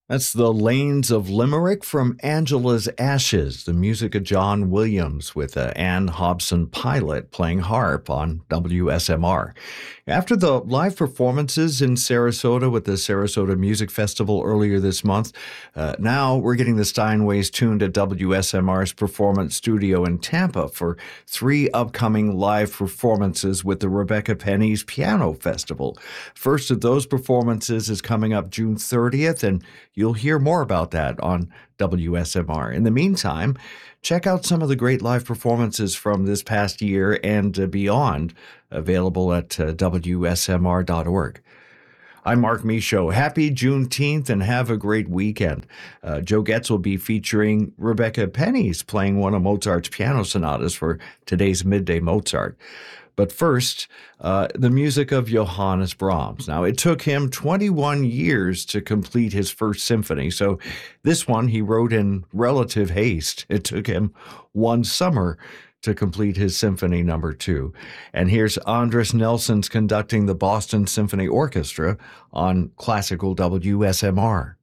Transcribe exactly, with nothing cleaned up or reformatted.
That's The Lanes of Limerick from Angela's Ashes, the music of John Williams with uh, Ann Hobson Pilot playing harp on W S M R. After the live performances in Sarasota with the Sarasota Music Festival earlier this month, uh, now we're getting the Steinways tuned at W S M R's Performance Studio in Tampa for three upcoming live performances with the Rebecca Penny's Piano Festival. First of those performances is coming up June thirtieth, and you'll hear more about that on W S M R. In the meantime, check out some of the great live performances from this past year and uh, beyond, available at uh, W S M R dot org. I'm Mark Michaud. Happy Juneteenth and have a great weekend. Uh, Joe Getz will be featuring Rebecca Penny's playing one of Mozart's piano sonatas for today's Midday Mozart. But first, uh, the music of Johannes Brahms. Now, it took him twenty-one years to complete his first symphony, so this one he wrote in relative haste. It took him one summer to complete his symphony number two. And here's Andris Nelsons conducting the Boston Symphony Orchestra on classical W S M R.